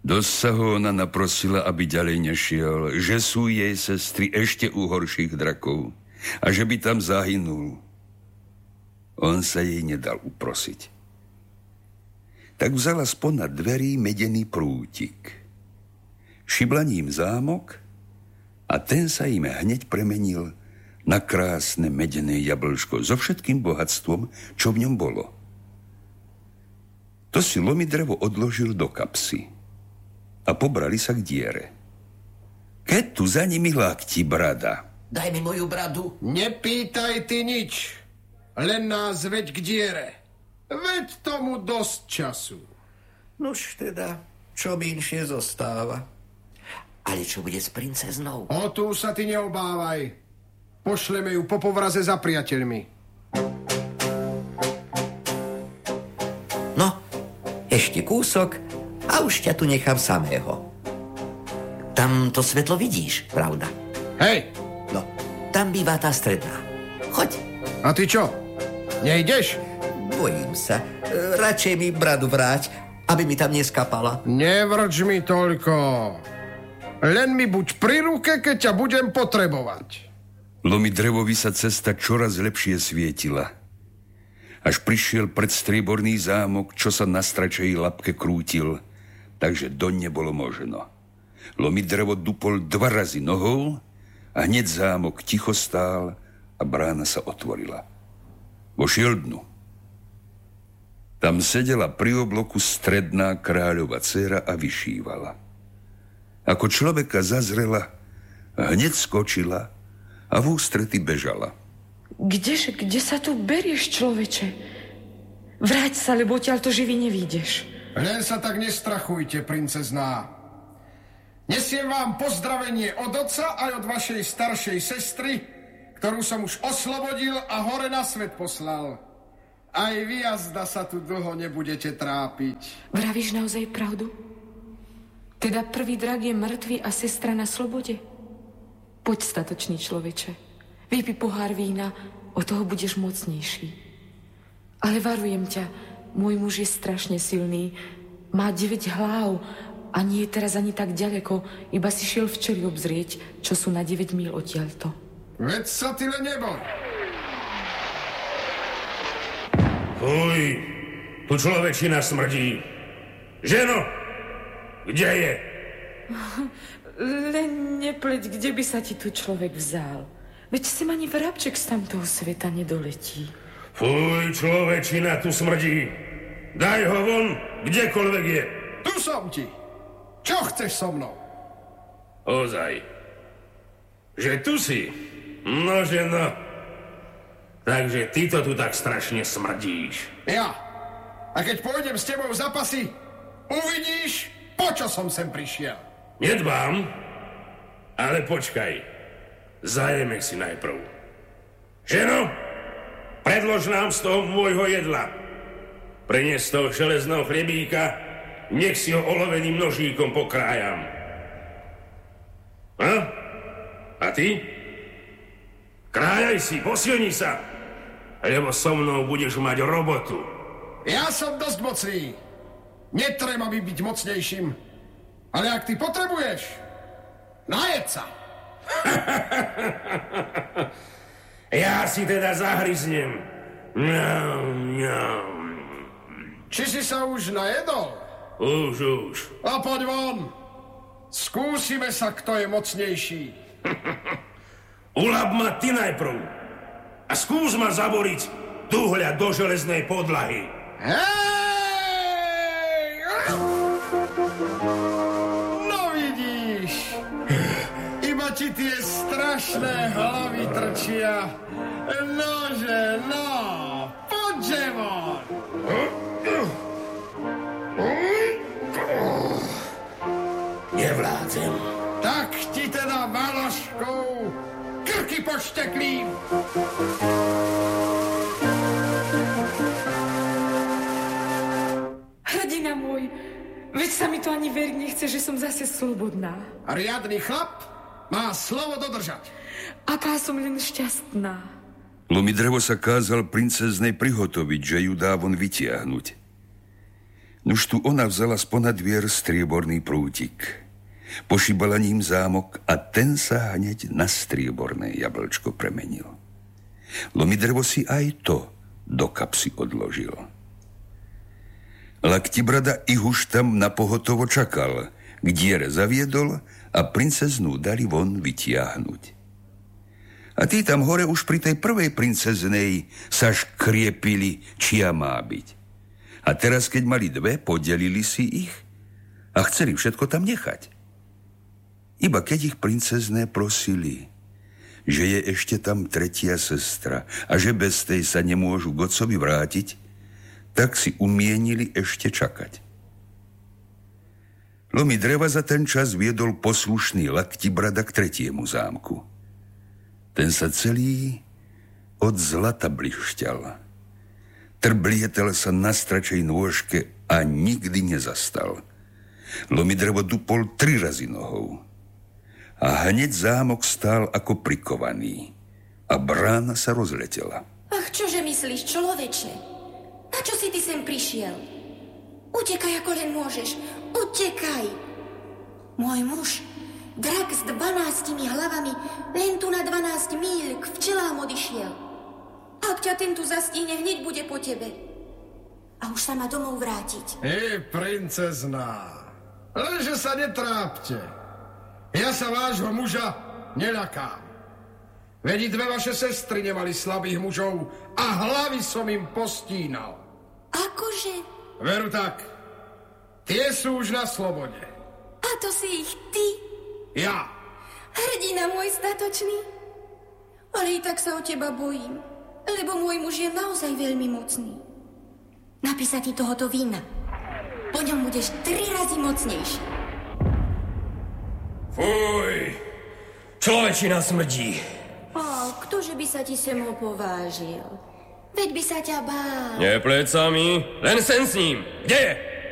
Dosť sa ho ona naprosila, aby ďalej nešiel, že sú jej sestry ešte u horších drakov a že by tam zahynul. On sa jej nedal uprosiť. Tak vzala spod dverí medený prútik. Šibla ním zámok a ten sa im hneď premenil na krásne medené jablčko so všetkým bohatstvom, čo v ňom bolo. To si Lomidrevo odložil do kapsy a pobrali sa k diere. Keď tu za nimi lákti brada. Daj mi moju bradu. Nepýtaj ty nič, len nás veď k diere. Veď tomu dosť času. Nuž teda, čo mi inšie zostáva. Ale čo bude s princeznou? O tú sa ty neobávaj. Pošleme ju po povraze za priateľmi. No, ešte kúsok a už ťa tu nechám samého. Tam to svetlo vidíš, pravda? Hej! No, tam býva tá stredná. Choď. A ty čo? Nejdeš? Bojím sa. Radšej mi bradu vráť, aby mi tam neskapala. Nevrč mi toľko. Len mi buď pri ruke, keď ťa budem potrebovať. Lomidrevovi sa cesta čoraz lepšie svietila. Až prišiel pred strieborný zámok, čo sa na stračej labke krútil, takže doň nebolo možno. Lomidrevo dupol 2 razy nohou a hneď zámok ticho stál a brána sa otvorila. Vošiel dnu. Tam sedela pri obloku stredná kráľova dcéra a vyšívala. Ako človeka zazrela, hneď skočila a v ústrety bežala. Kde sa tu berieš, človeče? Vráť sa, lebo odtiaľto živý nevídeš. Len sa tak nestrachujte, princezná. Nesiem vám pozdravenie od otca aj od vašej staršej sestry, ktorú som už oslobodil a hore na svet poslal. Aj vy, jazda, sa tu dlho nebudete trápiť. Vravíš naozaj pravdu? Teda prvý drak je mŕtvý a sestra na slobode? Poď, statočný človeče. Vypí pohár vína, od toho budeš mocnejší. Ale varujem ťa, môj muž je strašne silný. Má 9 hlav a nie je teraz ani tak ďaleko, iba si šiel včeli obzrieť, čo sú na 9 míľ odtiaľto. Veď sa ty len neboj. Fuj, tu človečina smrdí. Ženo, kde je? Len nepleť, kde by sa ti tu človek vzal. Veď sem ani vrabček z tamtoho sveta nedoletí. Fuj, človečina tu smrdí. Daj ho von, kdekoľvek je. Tu som ti. Čo chceš so mnou? Ozaj. Že tu si? Nože no. Takže ty to tu tak strašne smrdíš. Ja. A keď pôjdem s tebou v zapasy, uvidíš, po čo som sem prišiel. Nedbám, ale počkaj. Zajeme si najprv. Ženo, predlož nám z toho môjho jedla. Prinies z toho železného chlebíka, nech si ho oloveným nožíkom pokrájam. A ty? Krájaj si, posilni sa, lebo so mnou budeš mať robotu. Ja som dosť mocný. Netreba mi byť mocnejším. Ale ak ty potrebuješ, najedz sa. Ja si teda zahryznem. Či si sa už najedol? Už. A poď von. Skúsime sa, kto je mocnejší. Ulab ma ty najprv. A skús ma zaboriť duhľa do železnej podlahy. Hej! No vidíš. Iba ti tie strašné hlavy trčia. Nože, no. Poďže von. Nevládzem. Tak ti teda baložkou krky pošteklím. Hrdina môj, veď sa mi to ani veriť nechce, že som zase slobodná. Riadny chlap má slovo dodržať. Aká som len šťastná. Lomidrevo sa kázal princeznej prihotoviť, že ju dá von vytiahnuť. Nuž tu ona vzala sponad dvier strieborný prútik. Pošibala ním zámok a ten sa hneď na strieborné jablčko premenil. Lomidrevo si aj to do kapsy odložil. Laktibrada ich už tam napohotovo čakal, k diere zaviedol a princeznú dali von vytiahnuť. A tí tam hore už pri tej prvej princeznej sa škriepili, čia má byť. A teraz, keď mali dve, podelili si ich a chceli všetko tam nechať. Iba keď ich princezné prosili, že je ešte tam tretia sestra a že bez tej sa nemôžu k otcovi vrátiť, tak si umienili ešte čakať. Lomidreva za ten čas viedol poslušný Laktibrada k tretiemu zámku. Ten sa celý od zlata blišťal. Trblietel sa na stračej nôžke a nikdy nezastal. Lomidrevo dupol 3 razy nohou. A hneď zámok stál ako prikovaný. A brána sa rozletela. Ach, čože myslíš, človeče? Na čo si ty sem prišiel? Utekaj, ako len môžeš. Utekaj! Môj muž, drak s 12 hlavami, len tu na 12 míľ k včelám odišiel. Ak ťa ten tu zastihne, hneď bude po tebe. A už sa má domov vrátiť. Princezná, lenže sa netrápte. Ja sa vášho muža neľakám. Veď dve vaše sestry nemali slabých mužov a hlavy som im postínal. Akože? Veru tak. Tie sú už na slobode. A to si ich ty? Ja. Hrdina môj statočný. Ale i tak sa o teba bojím, lebo môj muž je naozaj veľmi mocný. Napí sa ti tohoto vína. Po ňom budeš 3 razy mocnejší. Fuj, človečina smrdí. Ktože by sa ti sem opovážil? Veď by sa ťa bál. Nie plecami, len sen s ním. Kde je?